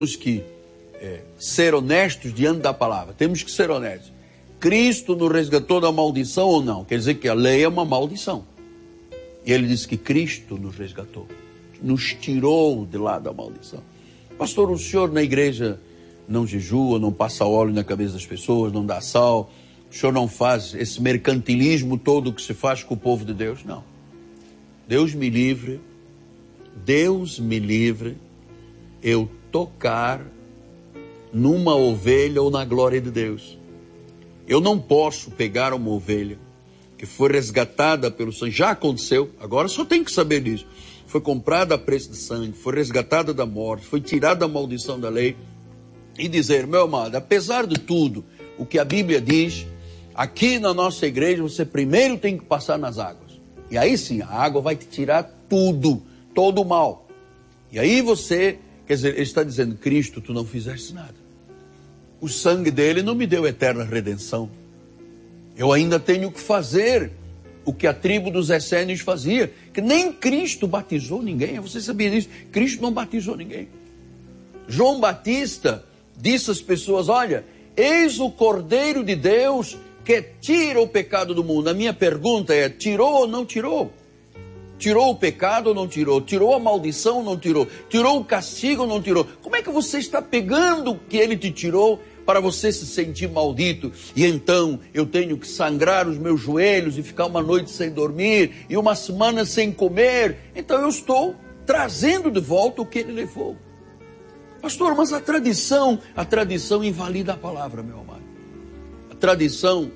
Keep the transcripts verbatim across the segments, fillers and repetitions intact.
Temos que é, ser honestos diante da palavra. Temos que ser honestos. Cristo nos resgatou da maldição ou não? Quer dizer que a lei é uma maldição. E ele disse que Cristo nos resgatou. Nos tirou de lá da maldição. Pastor, o senhor na igreja não jejua, não passa óleo na cabeça das pessoas, não dá sal. O senhor não faz esse mercantilismo todo que se faz com o povo de Deus? Não. Deus me livre, Deus me livre, eu tocar numa ovelha ou na glória de Deus. Eu não posso pegar uma ovelha que foi resgatada pelo sangue, já aconteceu, agora só tem que saber disso. Foi comprada a preço de sangue, foi resgatada da morte, foi tirada da maldição da lei, e dizer, meu amado, apesar de tudo, o que a Bíblia diz, aqui na nossa igreja você primeiro tem que passar nas águas. E aí sim, a água vai te tirar tudo, todo o mal. E aí você, quer dizer, ele está dizendo, Cristo, tu não fizeste nada. O sangue dele não me deu eterna redenção. Eu ainda tenho que fazer o que a tribo dos essênios fazia, que nem Cristo batizou ninguém. Você sabia disso? Cristo não batizou ninguém. João Batista disse às pessoas, olha, eis o Cordeiro de Deus que tira o pecado do mundo. A minha pergunta é, tirou ou não tirou? Tirou o pecado ou não tirou? Tirou a maldição ou não tirou? Tirou o castigo ou não tirou? Como é que você está pegando o que ele te tirou para você se sentir maldito? E então eu tenho que sangrar os meus joelhos e ficar uma noite sem dormir e uma semana sem comer. Então eu estou trazendo de volta o que ele levou. Pastor, mas a tradição, a tradição invalida a palavra, meu amado. A tradição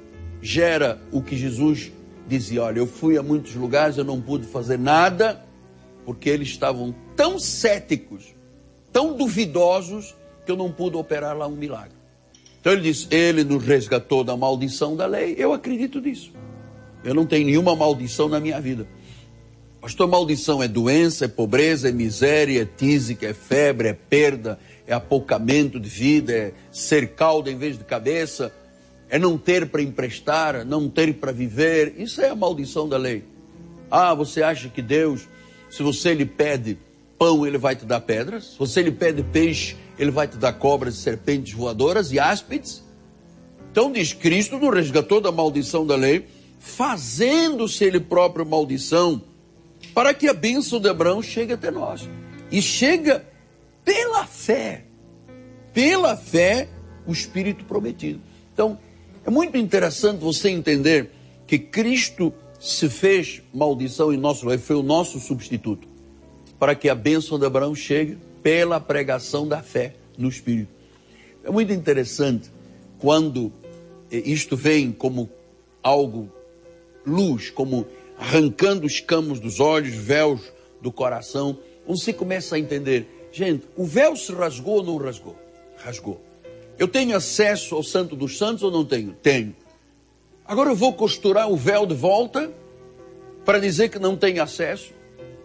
gera o que Jesus dizia, olha, eu fui a muitos lugares, eu não pude fazer nada, porque eles estavam tão céticos, tão duvidosos, que eu não pude operar lá um milagre. Então ele disse, ele nos resgatou da maldição da lei, eu acredito nisso. Eu não tenho nenhuma maldição na minha vida. Pastor, maldição é doença, é pobreza, é miséria, é tísica, é febre, é perda, é apocamento de vida, é ser cauda em vez de cabeça, é não ter para emprestar, não ter para viver. Isso é a maldição da lei. Ah, você acha que Deus, se você lhe pede pão, ele vai te dar pedras? Se você lhe pede peixe, ele vai te dar cobras, serpentes voadoras e áspides? Então diz, Cristo nos resgatou da maldição da lei, fazendo-se ele próprio maldição, para que a bênção de Abraão chegue até nós. E chega pela fé. Pela fé, o Espírito prometido. Então, é muito interessante você entender que Cristo se fez maldição em nosso lugar, foi o nosso substituto, para que a bênção de Abraão chegue pela pregação da fé no Espírito. É muito interessante quando isto vem como algo luz, como arrancando os camas dos olhos, véus do coração, você começa a entender, gente, o véu se rasgou ou não rasgou? Rasgou. Eu tenho acesso ao Santo dos Santos ou não tenho? Tenho. Agora eu vou costurar o véu de volta para dizer que não tenho acesso?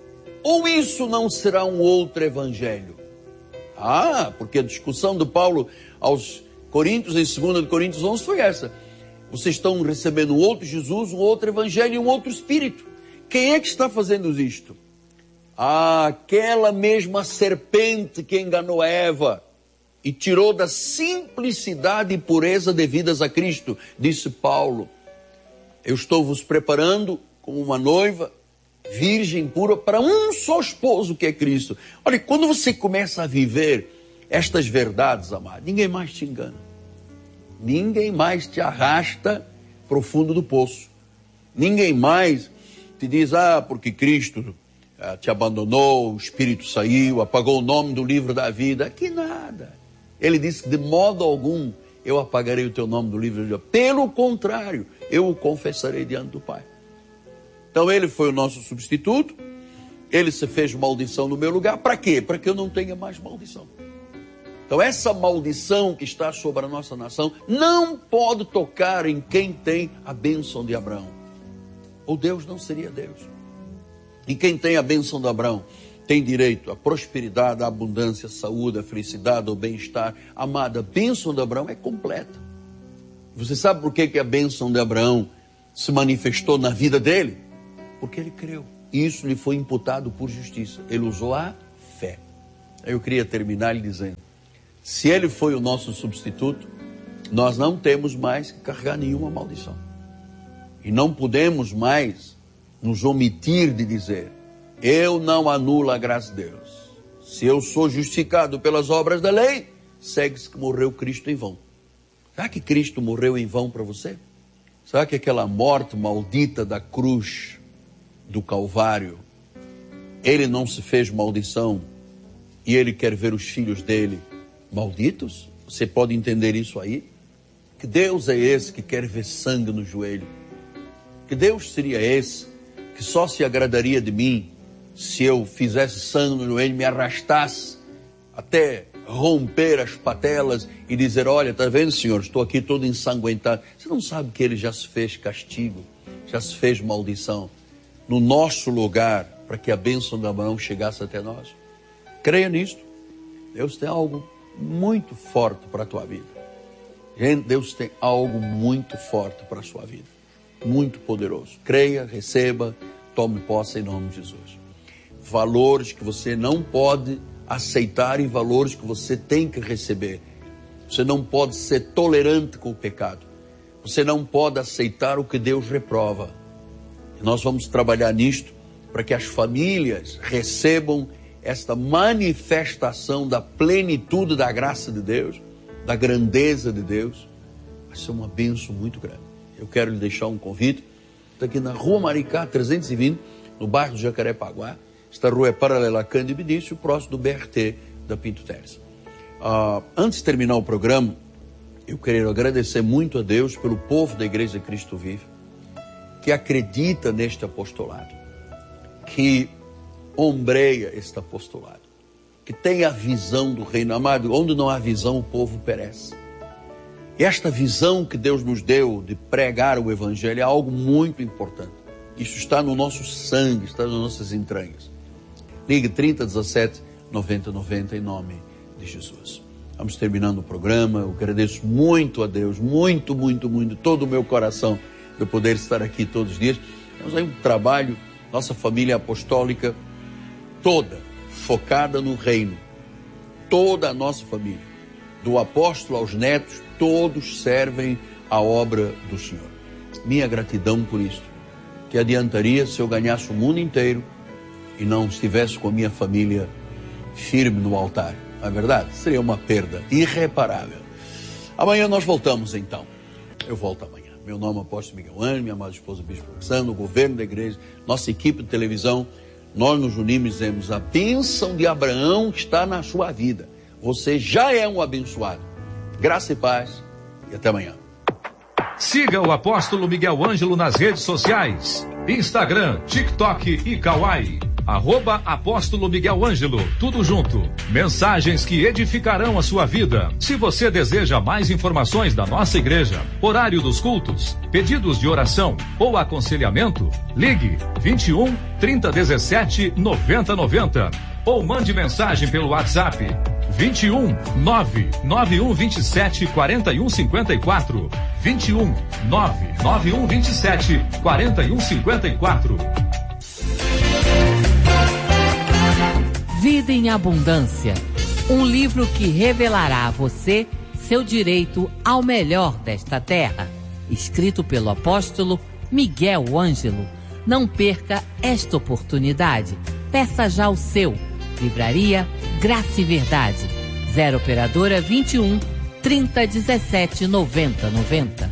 Ou isso não será um outro evangelho? Ah, porque a discussão de Paulo aos Coríntios, em dois Coríntios onze, foi essa. Vocês estão recebendo um outro Jesus, um outro evangelho e um outro espírito. Quem é que está fazendo isto? Ah, aquela mesma serpente que enganou Eva e tirou da simplicidade e pureza devidas a Cristo, disse Paulo. Eu estou vos preparando como uma noiva virgem pura para um só esposo que é Cristo. Olha, quando você começa a viver estas verdades, amado, ninguém mais te engana. Ninguém mais te arrasta para o fundo do poço. Ninguém mais te diz, ah, porque Cristo ah, te abandonou, o Espírito saiu, apagou o nome do livro da vida. Que nada. Ele disse que de modo algum eu apagarei o teu nome do livro da vida. Pelo contrário, eu o confessarei diante do Pai. Então ele foi o nosso substituto, ele se fez maldição no meu lugar. Para quê? Para que eu não tenha mais maldição. Então essa maldição que está sobre a nossa nação não pode tocar em quem tem a bênção de Abraão. Ou Deus não seria Deus. E quem tem a bênção de Abraão tem direito à prosperidade, à abundância, à saúde, à felicidade, ao bem-estar. Amada, a bênção de Abraão é completa. Você sabe por que, que a bênção de Abraão se manifestou na vida dele? Porque ele creu. Isso lhe foi imputado por justiça. Ele usou a fé. Eu queria terminar lhe dizendo, se ele foi o nosso substituto, nós não temos mais que carregar nenhuma maldição. E não podemos mais nos omitir de dizer, eu não anulo a graça de Deus. Se eu sou justificado pelas obras da lei, segue-se que morreu Cristo em vão. Será que Cristo morreu em vão para você? Será que aquela morte maldita da cruz do Calvário, ele não se fez maldição e ele quer ver os filhos dele malditos? Você pode entender isso aí? Que Deus é esse que quer ver sangue no joelho? Que Deus seria esse que só se agradaria de mim se eu fizesse sangue no joelho, me arrastasse até romper as patelas e dizer, olha, está vendo, Senhor, estou aqui todo ensanguentado. Você não sabe que ele já se fez castigo, já se fez maldição no nosso lugar, para que a bênção da mão chegasse até nós? Creia nisto. Deus tem algo muito forte para a tua vida. Gente, Deus tem algo muito forte para a sua vida, muito poderoso. Creia, receba, tome posse em nome de Jesus. Valores que você não pode aceitar e valores que você tem que receber. Você não pode ser tolerante com o pecado. Você não pode aceitar o que Deus reprova. E nós vamos trabalhar nisto para que as famílias recebam esta manifestação da plenitude da graça de Deus, da grandeza de Deus. Vai ser uma bênção muito grande. Eu quero lhe deixar um convite. Está aqui na Rua Maricá, trezentos e vinte, no bairro do Jacarepaguá. Esta rua é paralela a Cândido Benício, próximo do B R T da Pinto Terres. Uh, antes de terminar o programa, eu quero agradecer muito a Deus pelo povo da Igreja Cristo Vive, que acredita neste apostolado, que ombreia este apostolado, que tem a visão do reino. Amado, onde não há visão, o povo perece. E esta visão que Deus nos deu de pregar o Evangelho é algo muito importante. Isso está no nosso sangue, está nas nossas entranhas. Ligue trinta, dezessete, noventa, noventa em nome de Jesus. Vamos terminando o programa. Eu agradeço muito a Deus, muito, muito, muito, todo o meu coração, de eu poder estar aqui todos os dias. Temos aí um trabalho, nossa família apostólica toda focada no reino. Toda a nossa família, do apóstolo aos netos, todos servem a obra do Senhor. Minha gratidão por isto. Que adiantaria se eu ganhasse o mundo inteiro e não estivesse com a minha família firme no altar? Não é verdade? Seria uma perda irreparável. Amanhã nós voltamos então. Eu volto amanhã. Meu nome é Apóstolo Miguel Ângelo, minha amada esposa Bispo Roxana, o governo da igreja, nossa equipe de televisão. Nós nos unimos e dizemos, a bênção de Abraão está na sua vida. Você já é um abençoado. Graça e paz e até amanhã. Siga o Apóstolo Miguel Ângelo nas redes sociais, Instagram, TikTok e Kawaii. Arroba Apóstolo Miguel Ângelo, tudo junto. Mensagens que edificarão a sua vida. Se você deseja mais informações da nossa igreja, horário dos cultos, pedidos de oração ou aconselhamento, ligue vinte e um, trinta, dezessete, noventa, noventa ou mande mensagem pelo WhatsApp vinte e um, nove nove um vinte e sete, quarenta e um cinquenta e quatro. vinte e um, nove nove um vinte e sete, quarenta e um cinquenta e quatro. Vida em Abundância, um livro que revelará a você seu direito ao melhor desta terra. Escrito pelo apóstolo Miguel Ângelo. Não perca esta oportunidade. Peça já o seu. Livraria Graça e Verdade. Zero Operadora vinte e um, trinta, dezessete, noventa, noventa.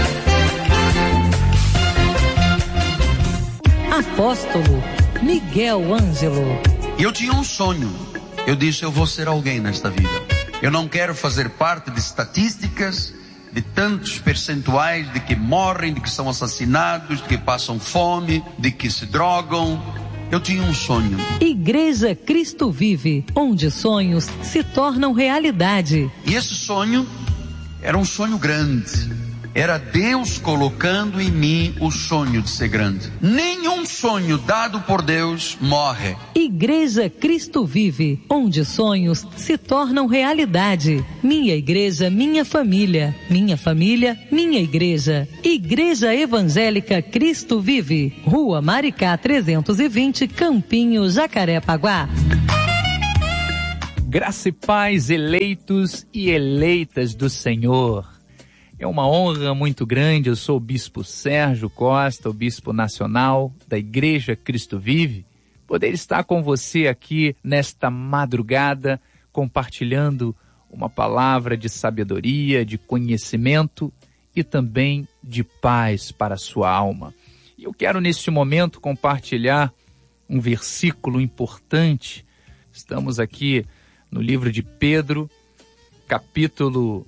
Apóstolo Miguel Ângelo. Eu tinha um sonho. Eu disse, eu vou ser alguém nesta vida. Eu não quero fazer parte de estatísticas, de tantos percentuais de que morrem, de que são assassinados, de que passam fome, de que se drogam. Eu tinha um sonho. Igreja Cristo Vive, onde sonhos se tornam realidade. E esse sonho era um sonho grande. Era Deus colocando em mim o sonho de ser grande. Nenhum sonho dado por Deus morre. Igreja Cristo Vive, onde sonhos se tornam realidade. Minha igreja, minha família. Minha família, minha igreja. Igreja Evangélica Cristo Vive. Rua Maricá trezentos e vinte, Campinho, Jacarepaguá. Graça e paz, eleitos e eleitas do Senhor. É uma honra muito grande. Eu sou o Bispo Sérgio Costa, o Bispo Nacional da Igreja Cristo Vive, poder estar com você aqui nesta madrugada, compartilhando uma palavra de sabedoria, de conhecimento e também de paz para a sua alma. E eu quero neste momento compartilhar um versículo importante. Estamos aqui no livro de Pedro, capítulo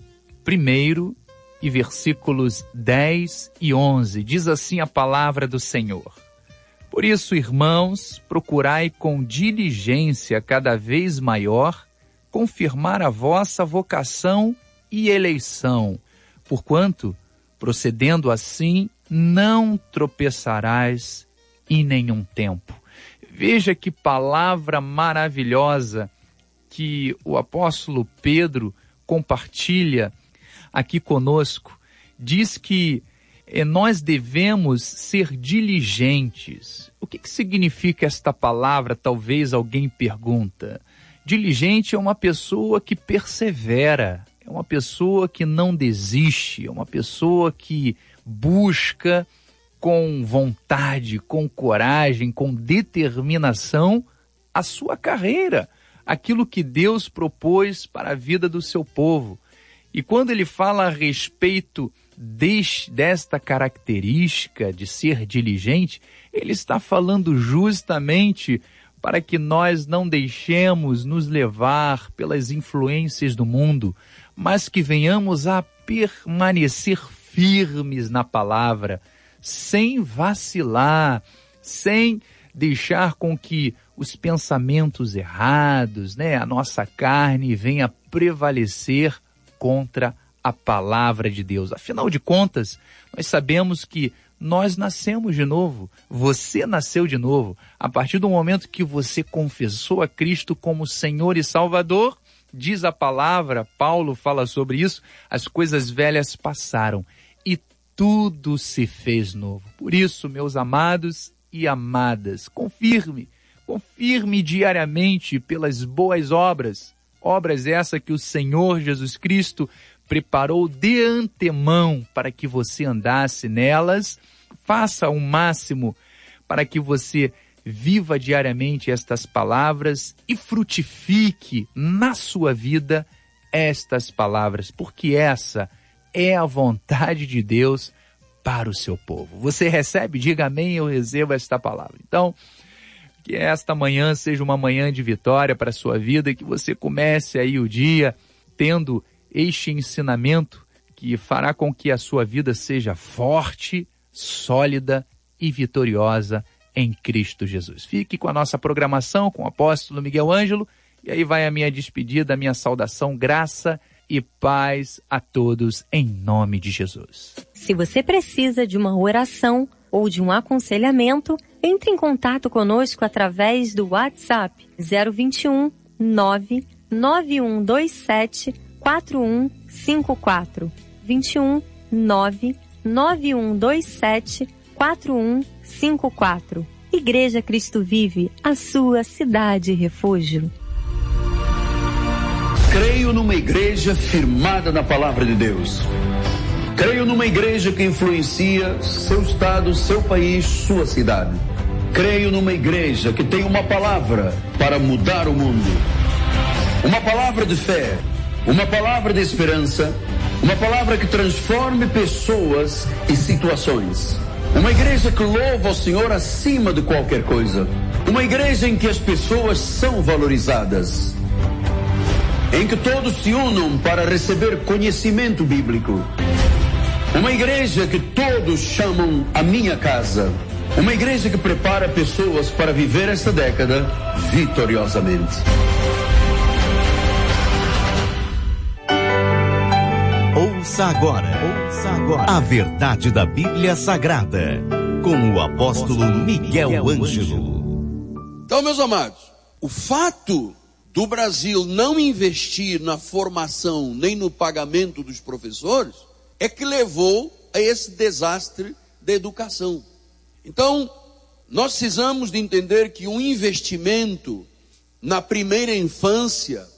um e versículos dez e onze. Diz assim a palavra do Senhor: Por isso, irmãos, procurai com diligência cada vez maior confirmar a vossa vocação e eleição, porquanto, procedendo assim, não tropeçarás em nenhum tempo. Veja que palavra maravilhosa que o apóstolo Pedro compartilha aqui conosco. Diz que eh, nós devemos ser diligentes. O que, que significa esta palavra? Talvez alguém pergunta. Diligente é uma pessoa que persevera, é uma pessoa que não desiste, é uma pessoa que busca com vontade, com coragem, com determinação a sua carreira, aquilo que Deus propôs para a vida do seu povo. E quando ele fala a respeito deste, desta característica de ser diligente, ele está falando justamente para que nós não deixemos nos levar pelas influências do mundo, mas que venhamos a permanecer firmes na palavra, sem vacilar, sem deixar com que os pensamentos errados, né, a nossa carne venha prevalecer contra a palavra de Deus. Afinal de contas, nós sabemos que nós nascemos de novo, você nasceu de novo. A partir do momento que você confessou a Cristo como Senhor e Salvador, diz a palavra, Paulo fala sobre isso, as coisas velhas passaram e tudo se fez novo. Por isso, meus amados e amadas, confirme, confirme diariamente pelas boas obras, obras essas que o Senhor Jesus Cristo preparou de antemão para que você andasse nelas. Faça o máximo para que você viva diariamente estas palavras e frutifique na sua vida estas palavras, porque essa é a vontade de Deus para o seu povo. Você recebe? Diga amém, eu recebo esta palavra. Então, que esta manhã seja uma manhã de vitória para a sua vida, que você comece aí o dia tendo este ensinamento que fará com que a sua vida seja forte, sólida e vitoriosa em Cristo Jesus. Fique com a nossa programação com o apóstolo Miguel Ângelo, e aí vai a minha despedida, a minha saudação, graça e paz a todos em nome de Jesus. Se você precisa de uma oração ou de um aconselhamento, entre em contato conosco através do WhatsApp zero vinte e um, nove nove um dois sete, quatro um cinco quatro. vinte e um, nove nove um dois sete, quatro um cinco quatro. Igreja Cristo Vive, a sua cidade refúgio. Creio numa igreja firmada na palavra de Deus. Creio numa igreja que influencia seu estado, seu país, sua cidade. Creio numa igreja que tem uma palavra para mudar o mundo. Uma palavra de fé, uma palavra de esperança, uma palavra que transforme pessoas e situações. Uma igreja que louva o Senhor acima de qualquer coisa. Uma igreja em que as pessoas são valorizadas. Em que todos se unam para receber conhecimento bíblico. Uma igreja que todos chamam a minha casa. Uma igreja que prepara pessoas para viver esta década vitoriosamente. Ouça agora, ouça agora a verdade da Bíblia Sagrada, com o apóstolo Miguel Ângelo. Então, meus amados, o fato do Brasil não investir na formação nem no pagamento dos professores é que levou a esse desastre da educação. Então, nós precisamos de entender que um investimento na primeira infância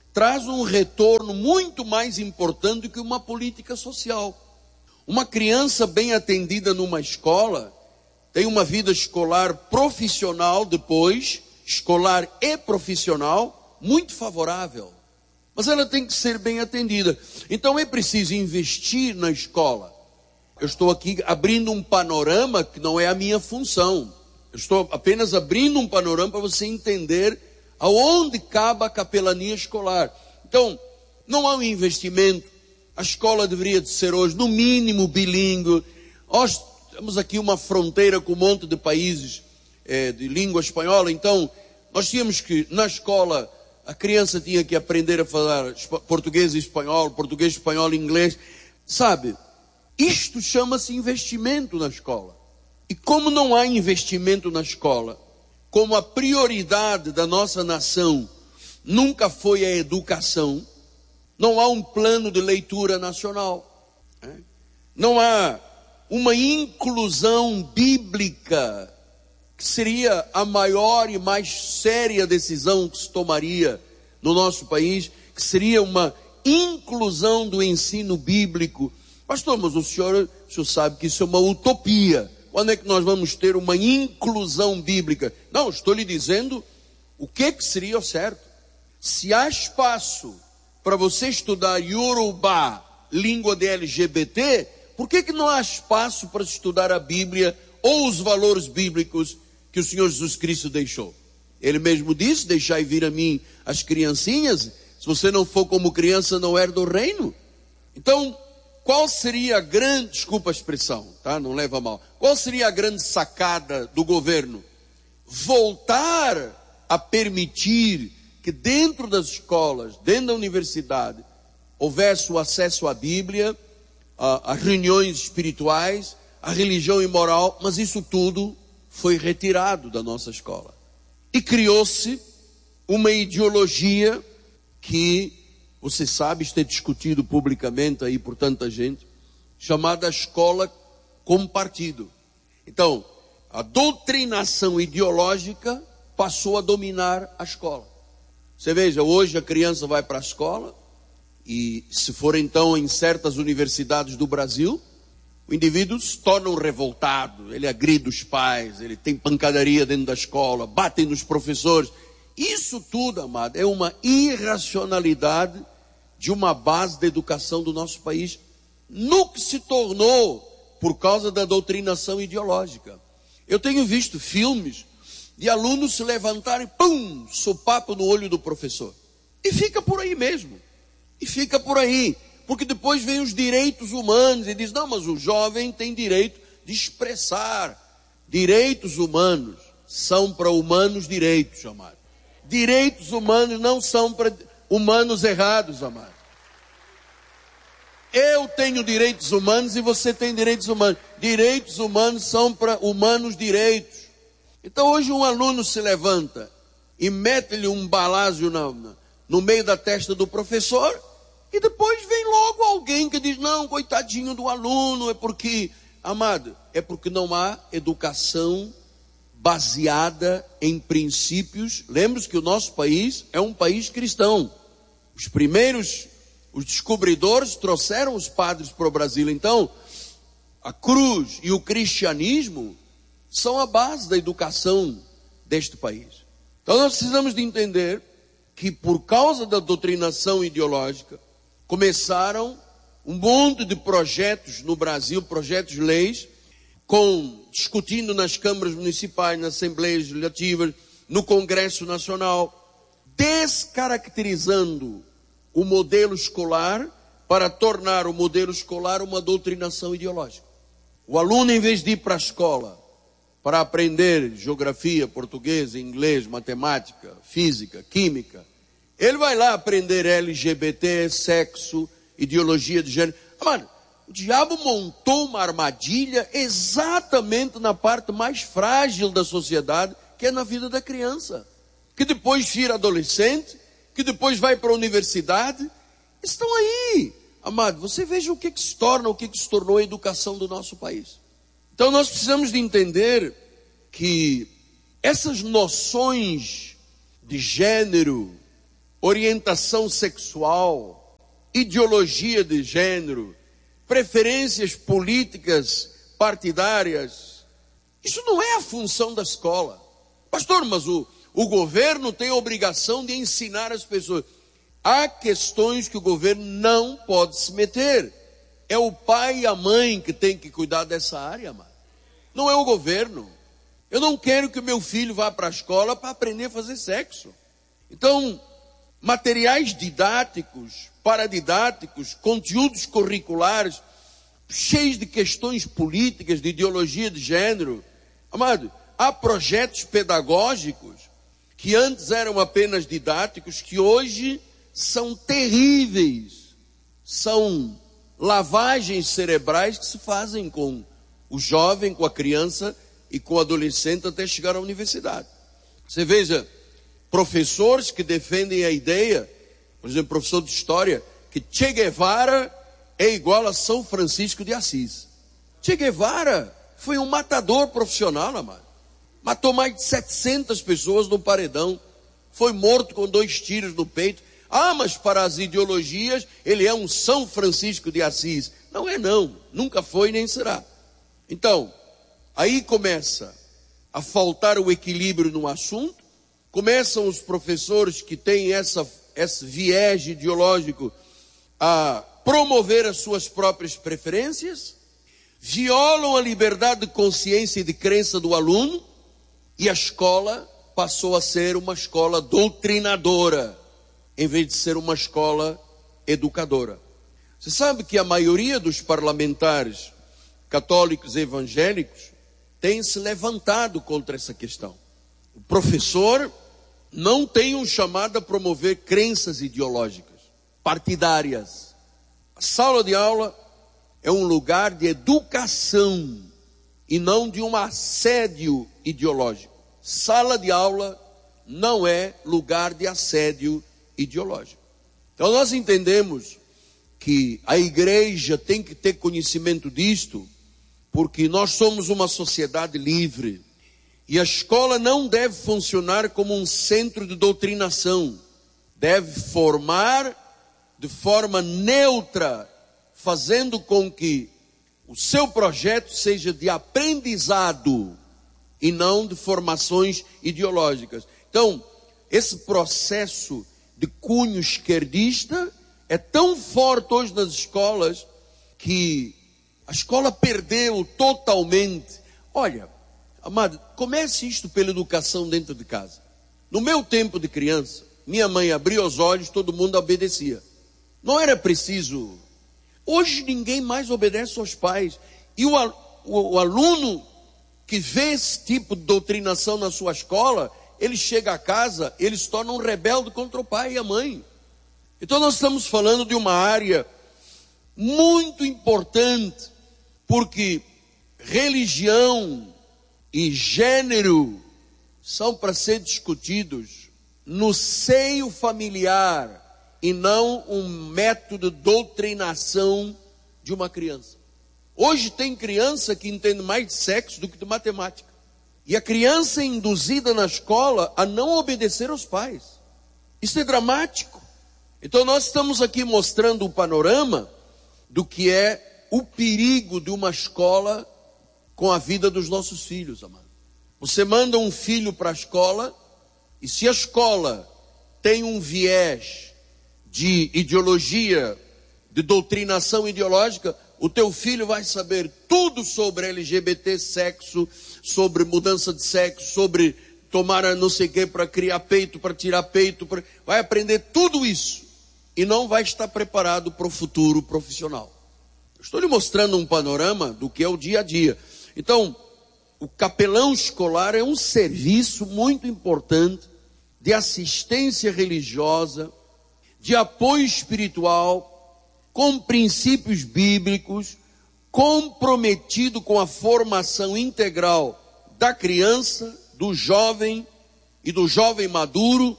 traz um retorno muito mais importante do que uma política social. Uma criança bem atendida numa escola tem uma vida escolar profissional depois, escolar e profissional, muito favorável. Mas ela tem que ser bem atendida. Então é preciso investir na escola. Eu estou aqui abrindo um panorama que não é a minha função. Eu estou apenas abrindo um panorama para você entender aonde cabe a capelania escolar. Então, não há um investimento. A escola deveria de ser hoje, no mínimo, bilíngue. Nós temos aqui uma fronteira com um monte de países é, de língua espanhola. Então, nós tínhamos que, na escola, a criança tinha que aprender a falar português e espanhol, português, espanhol e inglês. Sabe, isto chama-se investimento na escola. E como não há investimento na escola, como a prioridade da nossa nação nunca foi a educação, não há um plano de leitura nacional, né? Não há uma inclusão bíblica, que seria a maior e mais séria decisão que se tomaria no nosso país, que seria uma inclusão do ensino bíblico. Pastor, mas o senhor, o senhor sabe que isso é uma utopia. Quando é que nós vamos ter uma inclusão bíblica? Não, estou lhe dizendo o que, que seria o certo. Se há espaço para você estudar Yorubá, língua de L G B T, por que, que não há espaço para estudar a Bíblia ou os valores bíblicos que o Senhor Jesus Cristo deixou? Ele mesmo disse, deixai vir a mim as criancinhas, se você não for como criança, não herda o reino. Então, qual seria a grande, desculpa a expressão, tá? Não leva a mal. Qual seria a grande sacada do governo? Voltar a permitir que dentro das escolas, dentro da universidade, houvesse o acesso à Bíblia, a, a reuniões espirituais, a religião e moral, mas isso tudo foi retirado da nossa escola. E criou-se uma ideologia que, você sabe, está discutido publicamente aí por tanta gente, chamada escola como partido. Então, a doutrinação ideológica passou a dominar a escola. Você veja, hoje a criança vai para a escola e, se for então em certas universidades do Brasil, o indivíduo se torna um revoltado, ele agride os pais, ele tem pancadaria dentro da escola, batem nos professores. Isso tudo, amado, é uma irracionalidade de uma base da educação do nosso país, no que se tornou por causa da doutrinação ideológica. Eu tenho visto filmes de alunos se levantarem, pum, sopapo no olho do professor. E fica por aí mesmo. E fica por aí. Porque depois vem os direitos humanos e diz, não, mas o jovem tem direito de expressar. Direitos humanos são para humanos direitos, amado. Direitos humanos não são para humanos errados, amado. Eu tenho direitos humanos e você tem direitos humanos. Direitos humanos são para humanos direitos. Então hoje um aluno se levanta e mete-lhe um balázio na, na, no meio da testa do professor, e depois vem logo alguém que diz, não, coitadinho do aluno, é porque, amado, é porque não há educação baseada em princípios. Lembre-se que o nosso país é um país cristão. Os primeiros, os descobridores trouxeram os padres para o Brasil. Então, a cruz e o cristianismo são a base da educação deste país. Então nós precisamos de entender que por causa da doutrinação ideológica, começaram um monte de projetos no Brasil, projetos de leis, com, discutindo nas câmaras municipais, nas assembleias legislativas, no Congresso Nacional, descaracterizando o modelo escolar para tornar o modelo escolar uma doutrinação ideológica. O aluno, em vez de ir para a escola para aprender geografia, português, inglês, matemática, física, química, ele vai lá aprender L G B T, sexo, ideologia de gênero. Mano, o diabo montou uma armadilha exatamente na parte mais frágil da sociedade, que é na vida da criança, que depois vira adolescente, que depois vai para a universidade. Estão aí, amado, você veja o que, que se torna, o que, que se tornou a educação do nosso país. Então nós precisamos de entender que essas noções de gênero orientação sexual, ideologia de gênero, preferências políticas partidárias. Isso não é a função da escola. Pastor, mas o, o governo tem a obrigação de ensinar as pessoas. Há questões que o governo não pode se meter. É o pai e a mãe que tem que cuidar dessa área, amado. Não é o governo. Eu não quero que o meu filho vá para a escola para aprender a fazer sexo. Então, materiais didáticos, paradidáticos, conteúdos curriculares, cheios de questões políticas, de ideologia de gênero. Amado, há projetos pedagógicos que antes eram apenas didáticos, que hoje são terríveis. São lavagens cerebrais que se fazem com o jovem, com a criança e com o adolescente até chegar à universidade. Você veja, professores que defendem a ideia, por exemplo, professor de história, que Che Guevara é igual a São Francisco de Assis. Che Guevara foi um matador profissional, amado. Matou mais de setecentas pessoas no paredão. Foi morto com dois tiros no peito. Ah, mas para as ideologias, ele é um São Francisco de Assis. Não é não, nunca foi nem será. Então, aí começa a faltar o equilíbrio no assunto, começam os professores que têm essa, esse viés ideológico a promover as suas próprias preferências, violam a liberdade de consciência e de crença do aluno, e a escola passou a ser uma escola doutrinadora, em vez de ser uma escola educadora. Você sabe que a maioria dos parlamentares católicos e evangélicos tem se levantado contra essa questão. O professor não tem um chamado a promover crenças ideológicas, partidárias. A sala de aula é um lugar de educação e não de um assédio ideológico. Sala de aula não é lugar de assédio ideológico. Então nós entendemos que a igreja tem que ter conhecimento disto, porque nós somos uma sociedade livre. E a escola não deve funcionar como um centro de doutrinação. Deve formar de forma neutra, fazendo com que o seu projeto seja de aprendizado e não de formações ideológicas. Então, esse processo de cunho esquerdista é tão forte hoje nas escolas que a escola perdeu totalmente. Olha, amado, comece isto pela educação dentro de casa. No meu tempo de criança, minha mãe abria os olhos, todo mundo obedecia. Não era preciso. Hoje ninguém mais obedece aos pais. E o, o, o aluno que vê esse tipo de doutrinação na sua escola, ele chega a casa, ele se torna um rebelde contra o pai e a mãe. Então nós estamos falando de uma área muito importante, porque religião e gênero são para ser discutidos no seio familiar e não um método de doutrinação de uma criança. Hoje tem criança que entende mais de sexo do que de matemática. E a criança é induzida na escola a não obedecer aos pais. Isso é dramático. Então nós estamos aqui mostrando o panorama do que é o perigo de uma escola com a vida dos nossos filhos, amado. Você manda um filho para a escola, e se a escola tem um viés de ideologia, de doutrinação ideológica, o teu filho vai saber tudo sobre L G B T, sexo, sobre mudança de sexo, sobre tomar não sei o que para criar peito, para tirar peito, pra... vai aprender tudo isso e não vai estar preparado para o futuro profissional. Estou lhe mostrando um panorama do que é o dia a dia. Então, o capelão escolar é um serviço muito importante de assistência religiosa, de apoio espiritual, com princípios bíblicos, comprometido com a formação integral da criança, do jovem e do jovem maduro,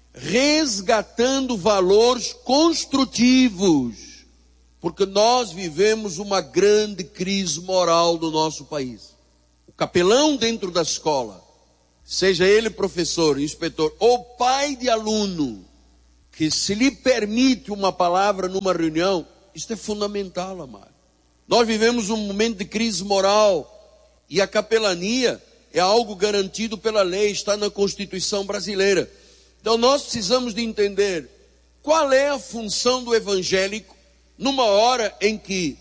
resgatando valores construtivos, porque nós vivemos uma grande crise moral no nosso país. O capelão dentro da escola, seja ele professor, inspetor ou pai de aluno, que se lhe permite uma palavra numa reunião, isto é fundamental, amado. Nós vivemos um momento de crise moral e a capelania é algo garantido pela lei, está na Constituição brasileira. Então nós precisamos de entender qual é a função do evangélico numa hora em que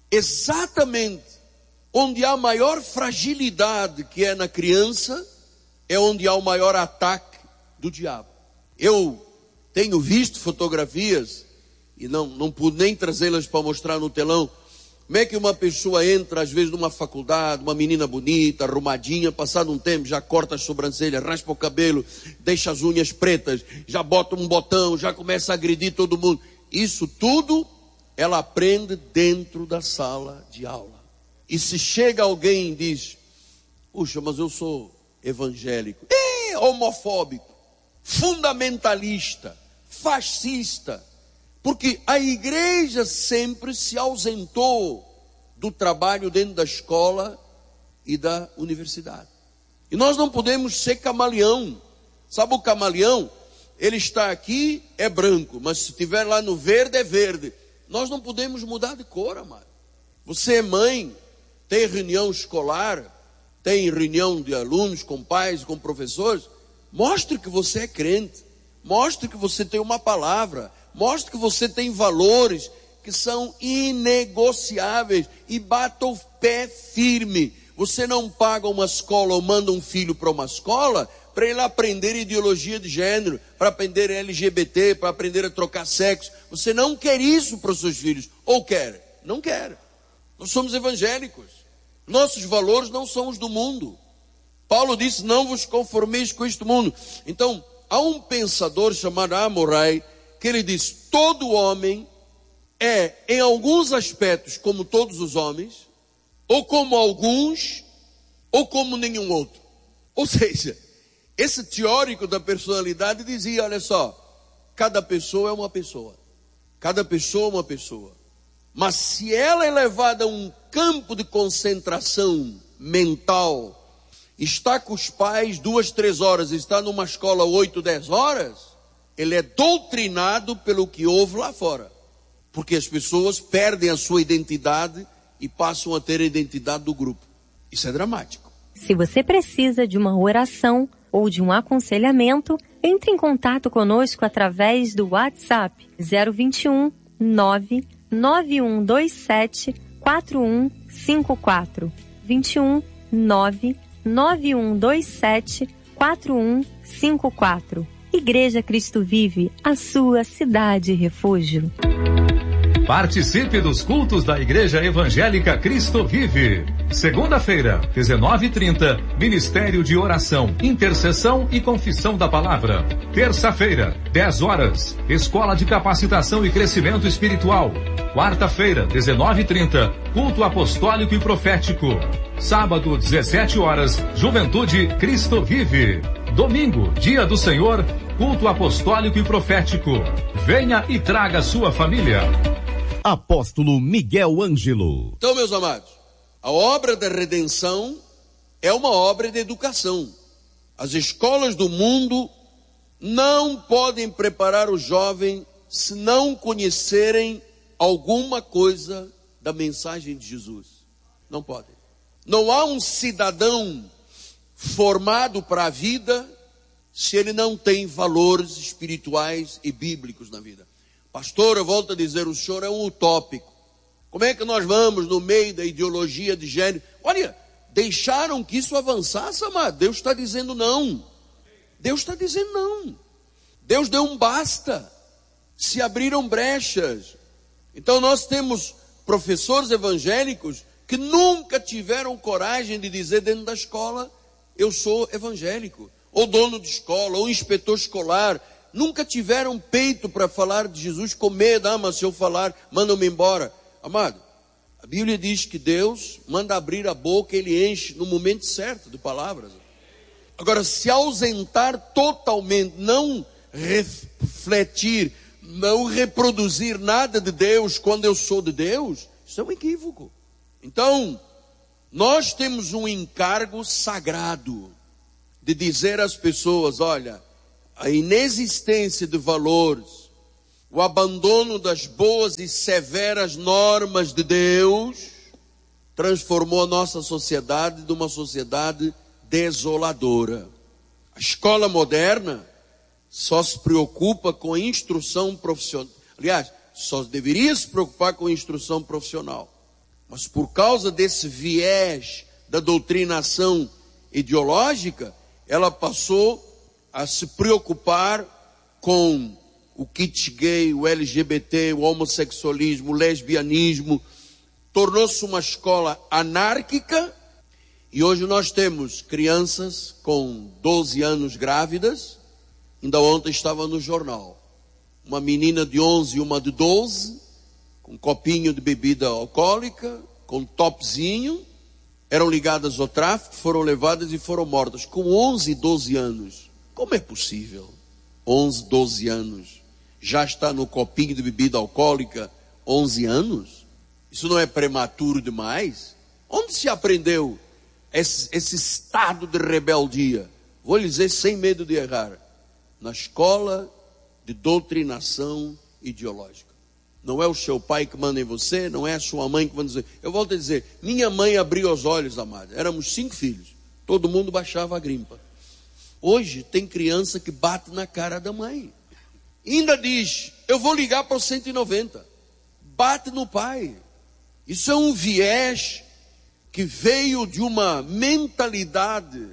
exatamente onde há maior fragilidade, que é na criança, é onde há o maior ataque do diabo. Eu tenho visto fotografias, e não, não pude nem trazê-las para mostrar no telão, como é que uma pessoa entra, às vezes, numa faculdade, uma menina bonita, arrumadinha, passado um tempo, já corta as sobrancelhas, raspa o cabelo, deixa as unhas pretas, já bota um botão, já começa a agredir todo mundo. Isso tudo ela aprende dentro da sala de aula. E se chega alguém e diz, puxa, mas eu sou evangélico, é homofóbico, fundamentalista, fascista, porque a igreja sempre se ausentou do trabalho dentro da escola e da universidade. E nós não podemos ser camaleão. Sabe o camaleão? Ele está aqui, é branco, mas se estiver lá no verde, é verde. Nós não podemos mudar de cor, amado. Você é mãe, tem reunião escolar, tem reunião de alunos com pais, com professores. Mostre que você é crente. Mostre que você tem uma palavra. Mostre que você tem valores que são inegociáveis. E bata o pé firme. Você não paga uma escola ou manda um filho para uma escola para ele aprender ideologia de gênero, para aprender L G B T, para aprender a trocar sexo. Você não quer isso para os seus filhos. Ou quer? Não quer. Nós somos evangélicos. Nossos valores não são os do mundo. Paulo disse, não vos conformeis com este mundo. Então, há um pensador chamado Amorai, que ele diz, todo homem é, em alguns aspectos, como todos os homens, ou como alguns, ou como nenhum outro. Ou seja, esse teórico da personalidade dizia, olha só, cada pessoa é uma pessoa. Cada pessoa é uma pessoa. Mas se ela é levada a um campo de concentração mental, está com os pais duas, três horas, está numa escola oito, dez horas, ele é doutrinado pelo que houve lá fora. Porque as pessoas perdem a sua identidade e passam a ter a identidade do grupo. Isso é dramático. Se você precisa de uma oração ou de um aconselhamento, entre em contato conosco através do WhatsApp zero vinte e um, nove nove um dois sete, quatro um cinco quatro. vinte e um, nove nove um dois sete, quatro um cinco quatro. Igreja Cristo Vive, a sua cidade refúgio. Participe dos cultos da Igreja Evangélica Cristo Vive. Segunda-feira, dezenove e trinta, Ministério de Oração, Intercessão e Confissão da Palavra. Terça-feira, dez horas, Escola de Capacitação e Crescimento Espiritual. Quarta-feira, dezenove e trinta, Culto Apostólico e Profético. Sábado, dezessete horas, Juventude Cristo Vive. Domingo, Dia do Senhor, Culto Apostólico e Profético. Venha e traga sua família. Apóstolo Miguel Ângelo. Então, meus amados, a obra da redenção é uma obra de educação. As escolas do mundo não podem preparar o jovem se não conhecerem alguma coisa da mensagem de Jesus. Não podem. Não há um cidadão formado para a vida se ele não tem valores espirituais e bíblicos na vida. Pastor, eu volto a dizer, o senhor é um utópico. Como é que nós vamos no meio da ideologia de gênero? Olha, deixaram que isso avançasse, amado. Deus está dizendo não. Deus está dizendo não. Deus deu um basta. Se abriram brechas. Então nós temos professores evangélicos que nunca tiveram coragem de dizer dentro da escola, eu sou evangélico. Ou dono de escola, ou inspetor escolar. Nunca tiveram peito para falar de Jesus com medo. Ah, mas se eu falar, mandam-me embora. Amado, a Bíblia diz que Deus manda abrir a boca, Ele enche no momento certo de palavras. Agora, se ausentar totalmente, não refletir, não reproduzir nada de Deus quando eu sou de Deus, isso é um equívoco. Então, nós temos um encargo sagrado de dizer às pessoas, olha, a inexistência de valores o abandono das boas e severas normas de Deus transformou a nossa sociedade de uma sociedade desoladora. A escola moderna só se preocupa com a instrução profissional. Aliás, só deveria se preocupar com a instrução profissional. Mas por causa desse viés da doutrinação ideológica, ela passou a se preocupar com o kit gay, o L G B T, o homossexualismo, o lesbianismo. Tornou-se uma escola anárquica e hoje nós temos crianças com doze anos grávidas. Ainda ontem estava no jornal. Uma menina de onze e uma de doze, com um copinho de bebida alcoólica, com um topzinho, eram ligadas ao tráfico, foram levadas e foram mortas com onze e doze anos. Como é possível? onze, doze anos. Já está no copinho de bebida alcoólica, onze anos? Isso não é prematuro demais? Onde se aprendeu esse, esse estado de rebeldia? Vou lhe dizer sem medo de errar. Na escola de doutrinação ideológica. Não é o seu pai que manda em você, não é a sua mãe que manda dizer. Eu volto a dizer, minha mãe abriu os olhos, amada. Éramos cinco filhos. Todo mundo baixava a grimpa. Hoje tem criança que bate na cara da mãe. Ainda diz, eu vou ligar para o cento e noventa. Bate no pai. Isso é um viés que veio de uma mentalidade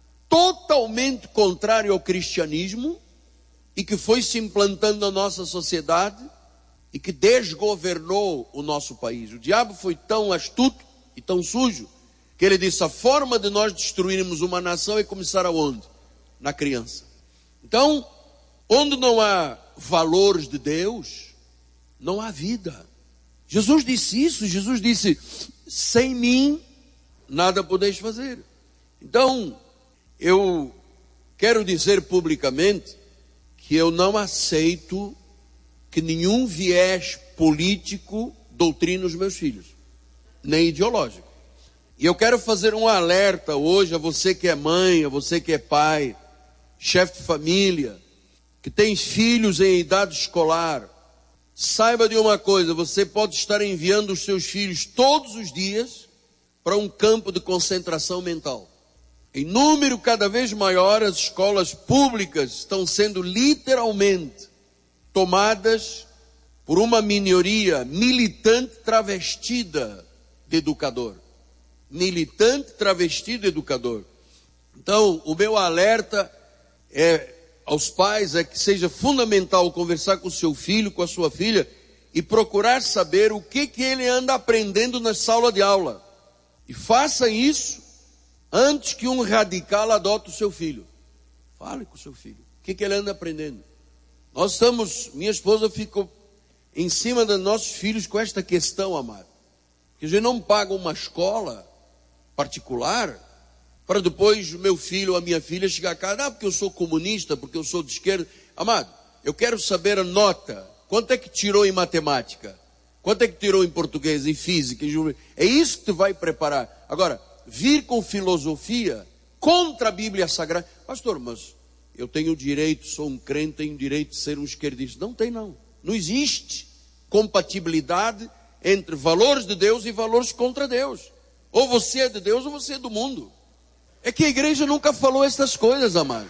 totalmente contrária ao cristianismo e que foi se implantando na nossa sociedade e que desgovernou o nosso país. O diabo foi tão astuto e tão sujo que ele disse, a forma de nós destruirmos uma nação é começar aonde? Na criança. Então, onde não há valores de Deus, não há vida. Jesus disse isso, Jesus disse, sem mim nada podeis fazer. Então, eu quero dizer publicamente que eu não aceito que nenhum viés político doutrine os meus filhos, nem ideológico. E eu quero fazer um alerta hoje a você que é mãe, a você que é pai, chefe de família, que tem filhos em idade escolar. Saiba de uma coisa, você pode estar enviando os seus filhos todos os dias para um campo de concentração mental. Em número cada vez maior, as escolas públicas estão sendo literalmente tomadas por uma minoria militante travestida de educador. Militante travestido de educador. Então, o meu alerta é, aos pais é que seja fundamental conversar com o seu filho, com a sua filha, e procurar saber o que, que ele anda aprendendo na sala de aula. E faça isso antes que um radical adote o seu filho. Fale com o seu filho. O que, que ele anda aprendendo? Nós estamos, minha esposa ficou em cima dos nossos filhos com esta questão, amado. Que a gente não paga uma escola particular para depois o meu filho ou a minha filha chegar a casa, ah, porque eu sou comunista, porque eu sou de esquerda. Amado, eu quero saber a nota. Quanto é que tirou em matemática? Quanto é que tirou em português, em física, em geografia? É isso que te vai preparar. Agora, vir com filosofia contra a Bíblia Sagrada. Pastor, mas eu tenho direito, sou um crente, tenho direito de ser um esquerdista. Não tem não. Não existe compatibilidade entre valores de Deus e valores contra Deus. Ou você é de Deus ou você é do mundo. É que a igreja nunca falou essas coisas, amado.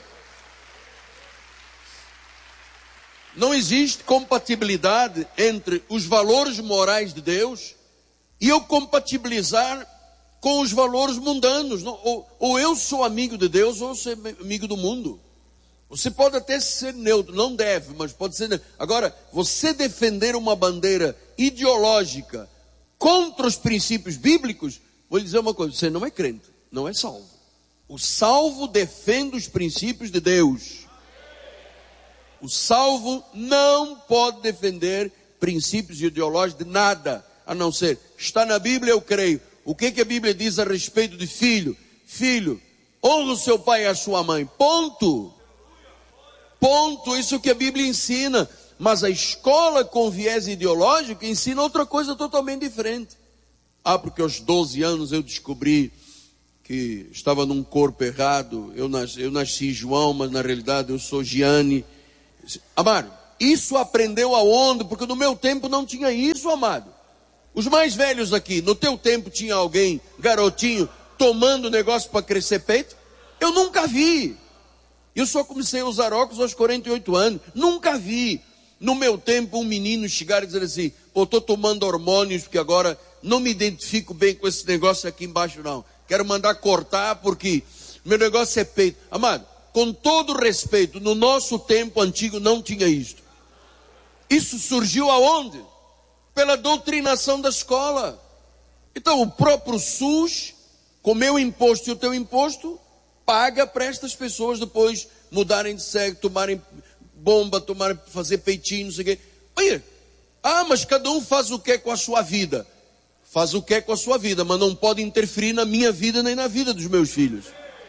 Não existe compatibilidade entre os valores morais de Deus e eu compatibilizar com os valores mundanos. Ou, ou eu sou amigo de Deus ou eu sou amigo do mundo. Você pode até ser neutro, não deve, mas pode ser neutro. Agora, você defender uma bandeira ideológica contra os princípios bíblicos, vou lhe dizer uma coisa, você não é crente, não é salvo. O salvo defende os princípios de Deus. O salvo não pode defender princípios ideológicos de nada, a não ser, está na Bíblia, eu creio. O que, que a Bíblia diz a respeito de filho? Filho, honra o seu pai e a sua mãe. Ponto. Ponto. Isso que a Bíblia ensina. Mas a escola com viés ideológico ensina outra coisa totalmente diferente. Ah, porque aos doze anos eu descobri que estava num corpo errado. Eu nasci, eu nasci João, mas na realidade eu sou Giane. Amado, Isso aprendeu aonde? Porque no meu tempo não tinha isso, amado. Os mais velhos aqui, no teu tempo tinha alguém, garotinho, tomando negócio para crescer peito? Eu nunca vi. Eu só comecei a usar óculos aos quarenta e oito anos. Nunca vi. No meu tempo, um menino chegar e dizer assim, pô, estou tomando hormônios porque agora não me identifico bem com esse negócio aqui embaixo, não. Quero mandar cortar porque meu negócio é peito. Amado, com todo respeito, no nosso tempo antigo não tinha isto. Isso surgiu aonde? Pela doutrinação da escola. Então o próprio SUS, com o meu imposto e o teu imposto, paga para estas pessoas depois mudarem de sexo, tomarem bomba, tomarem, fazer peitinho, não sei o quê. Olha, ah, mas cada um faz o que é com a sua vida. Faz o que é com a sua vida, mas não pode interferir na minha vida nem na vida dos meus filhos.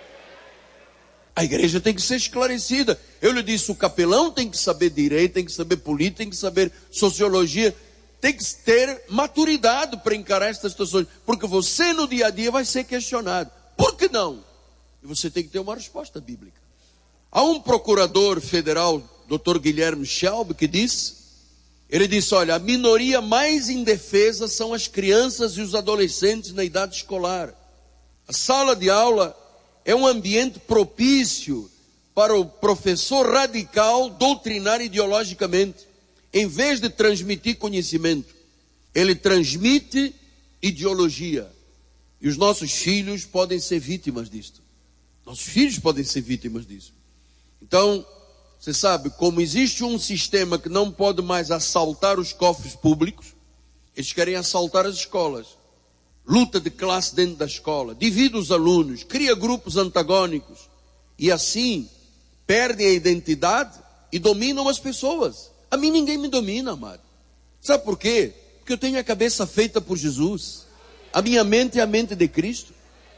A igreja tem que ser esclarecida. Eu lhe disse, o capelão tem que saber direito, tem que saber política, tem que saber sociologia, tem que ter maturidade para encarar estas situações. Porque você no dia a dia vai ser questionado. Por que não? E você tem que ter uma resposta bíblica. Há um procurador federal, doutor Guilherme Schaub, que disse, ele disse, olha, a minoria mais indefesa são as crianças e os adolescentes na idade escolar. A sala de aula é um ambiente propício para o professor radical doutrinar ideologicamente. Em vez de transmitir conhecimento, ele transmite ideologia. E os nossos filhos podem ser vítimas disto. Nossos filhos podem ser vítimas disso. Então, você sabe, como existe um sistema que não pode mais assaltar os cofres públicos, eles querem assaltar as escolas. Luta de classe dentro da escola, divide os alunos, cria grupos antagônicos. E assim, perdem a identidade e dominam as pessoas. A mim ninguém me domina, amado. Sabe por quê? Porque eu tenho a cabeça feita por Jesus. A minha mente é a mente de Cristo.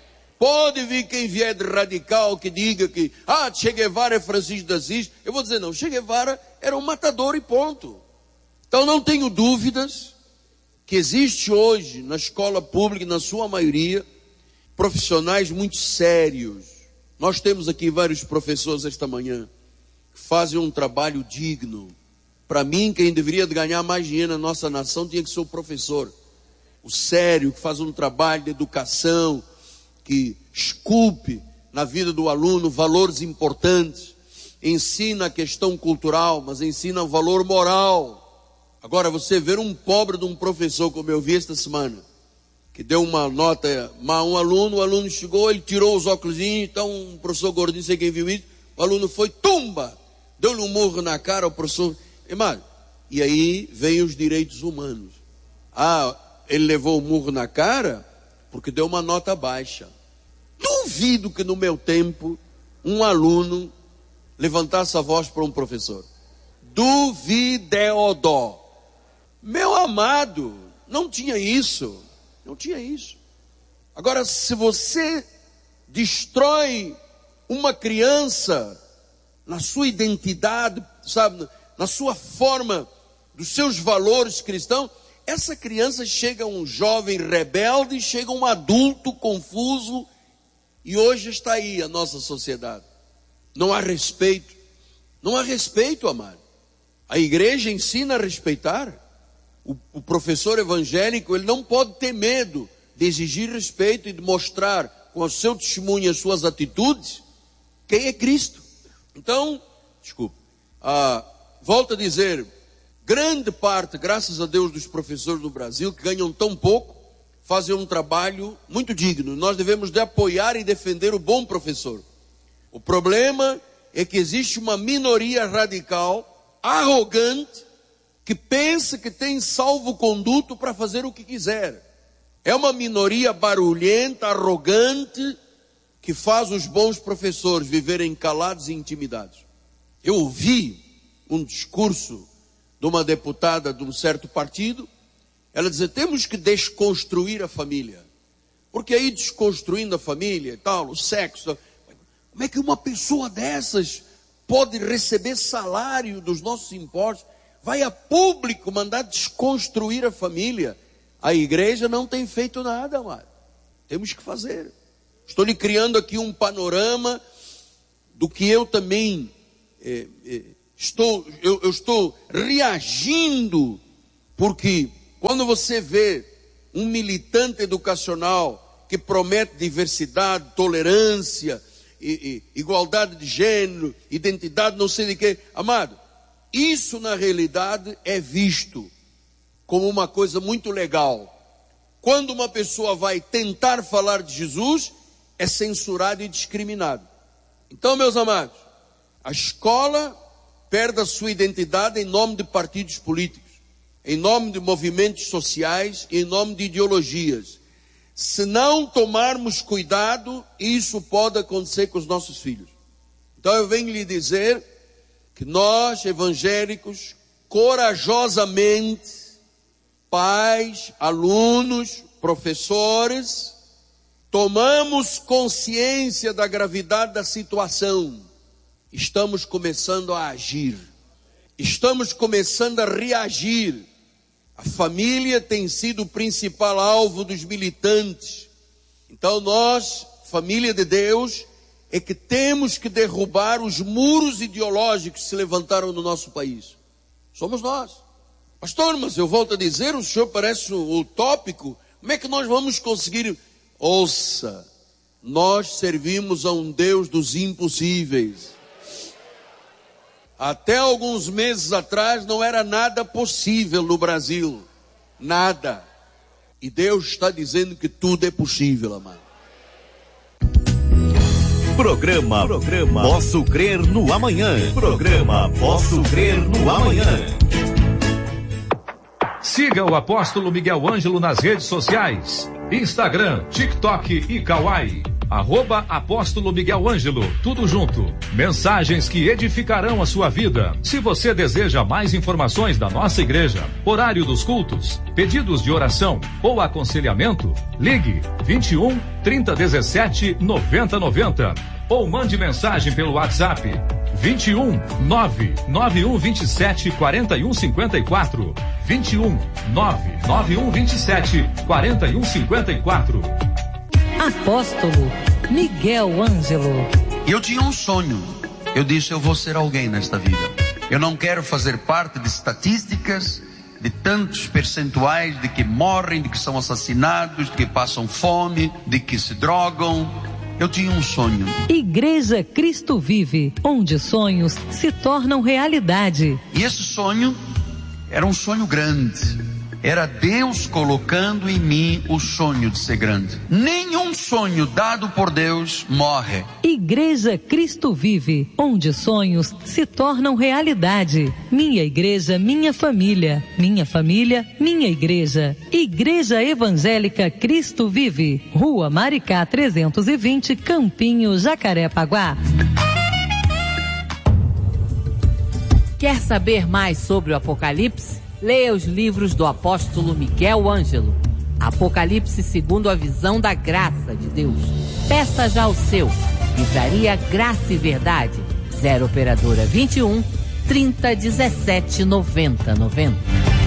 Pode vir quem vier de radical que diga que, ah, Che Guevara é Francisco de Assis. Eu vou dizer, não, Che Guevara era um matador e ponto. Então não tenho dúvidas que existe hoje na escola pública, na sua maioria, profissionais muito sérios. Nós temos aqui vários professores esta manhã que fazem um trabalho digno. Para mim, quem deveria ganhar mais dinheiro na nossa nação tinha que ser o professor. O sério, que faz um trabalho de educação, que esculpe na vida do aluno valores importantes, ensina a questão cultural, mas ensina o valor moral. Agora, você ver um pobre de um professor, como eu vi esta semana, que deu uma nota má a um aluno, o aluno chegou, ele tirou os óculos, então um professor gordinho, sei quem viu isso, o aluno foi, tumba, deu-lhe um murro na cara ao professor. Irmão, e aí vem os direitos humanos. Ah, ele levou o murro na cara porque deu uma nota baixa. Duvido que no meu tempo um aluno levantasse a voz para um professor. Duvideodó. Meu amado, não tinha isso. Não tinha isso. Agora, se você destrói uma criança na sua identidade, sabe, na sua forma, dos seus valores cristãos, essa criança chega a um jovem rebelde, chega a um adulto confuso, e hoje está aí a nossa sociedade. Não há respeito. Não há respeito, amado. A igreja ensina a respeitar. O, o professor evangélico, ele não pode ter medo de exigir respeito e de mostrar com o seu testemunho e as suas atitudes quem é Cristo. Então, desculpe, ah, volto a dizer, grande parte, graças a Deus, dos professores do Brasil, que ganham tão pouco, fazem um trabalho muito digno. Nós devemos de apoiar e defender o bom professor. O problema é que existe uma minoria radical, arrogante, que pensa que tem salvo-conduto para fazer o que quiser. É uma minoria barulhenta, arrogante, que faz os bons professores viverem calados e intimidados. Eu ouvi um discurso de uma deputada de um certo partido, ela dizia, temos que desconstruir a família. Porque aí desconstruindo a família e tal, o sexo, como é que uma pessoa dessas pode receber salário dos nossos impostos? Vai a público mandar desconstruir a família. A igreja não tem feito nada, amado. Temos que fazer. Estou lhe criando aqui um panorama do que eu também é, é, Estou, eu, eu estou reagindo, porque quando você vê um militante educacional que promete diversidade, tolerância, e, e, igualdade de gênero, identidade não sei de quê, amado, isso na realidade é visto como uma coisa muito legal. Quando uma pessoa vai tentar falar de Jesus, é censurado e discriminado. Então, meus amados, a escola perde a sua identidade em nome de partidos políticos, em nome de movimentos sociais e em nome de ideologias. Se não tomarmos cuidado, isso pode acontecer com os nossos filhos. Então eu venho lhe dizer que nós, evangélicos, corajosamente, pais, alunos, professores, tomamos consciência da gravidade da situação. Estamos começando a agir. Estamos começando a reagir. A família tem sido o principal alvo dos militantes. Então nós, família de Deus, é que temos que derrubar os muros ideológicos que se levantaram no nosso país. Somos nós. Pastor, mas eu volto a dizer, o senhor parece utópico. Como é que nós vamos conseguir? Ouça, nós servimos a um Deus dos impossíveis. Até alguns meses atrás não era nada possível no Brasil. Nada. E Deus está dizendo que tudo é possível, amado. Programa, Programa Posso Crer no Amanhã. Programa Posso Crer no Amanhã. Siga o Apóstolo Miguel Ângelo nas redes sociais. Instagram, TikTok e Kawaii. Arroba Apóstolo Miguel Ângelo, tudo junto. Mensagens que edificarão a sua vida. Se você deseja mais informações da nossa igreja, horário dos cultos, pedidos de oração ou aconselhamento, ligue vinte e um, trinta, dezessete, noventa, noventa ou mande mensagem pelo WhatsApp vinte e um, nove nove um vinte e sete, quarenta e um cinquenta e quatro. vinte e um, nove nove um vinte e sete, quarenta e um cinquenta e quatro. Apóstolo Miguel Ângelo. Eu tinha um sonho. Eu disse, eu vou ser alguém nesta vida. Eu não quero fazer parte de estatísticas, de tantos percentuais de que morrem, de que são assassinados, de que passam fome, de que se drogam. Eu tinha um sonho. Igreja Cristo Vive, onde sonhos se tornam realidade. E esse sonho era um sonho grande. Era Deus colocando em mim o sonho de ser grande. Nenhum sonho dado por Deus morre. Igreja Cristo Vive, onde sonhos se tornam realidade. Minha igreja, minha família. Minha família, minha igreja. Igreja Evangélica Cristo Vive. Rua Maricá trezentos e vinte, Campinho, Jacarepaguá. Quer saber mais sobre o Apocalipse? Leia os livros do apóstolo Miguel Ângelo. Apocalipse segundo a visão da graça de Deus. Peça já o seu. Livraria Graça e Verdade. zero operadora vinte e um, trinta, dezessete, noventa, noventa.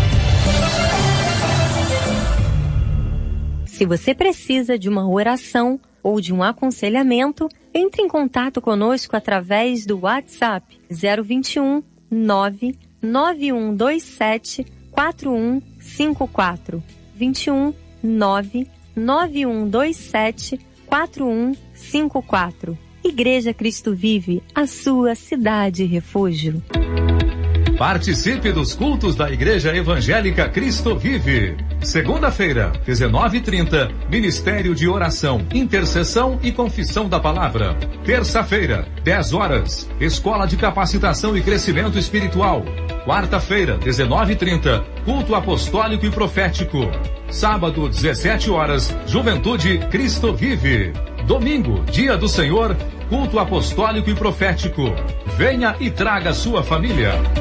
Se você precisa de uma oração ou de um aconselhamento, entre em contato conosco através do WhatsApp zero vinte e um, nove nove um dois sete, quatro um cinco quatro. vinte e um, nove nove um dois sete, quatro um cinco quatro. Igreja Cristo Vive, a sua cidade refúgio. Participe dos cultos da Igreja Evangélica Cristo Vive. Segunda-feira, dezenove e trinta, Ministério de Oração, Intercessão e Confissão da Palavra. Terça-feira, dez horas, Escola de Capacitação e Crescimento Espiritual. Quarta-feira, dezenove e trinta, Culto Apostólico e Profético. Sábado, dezessete horas, Juventude Cristo Vive. Domingo, Dia do Senhor, Culto Apostólico e Profético. Venha e traga sua família.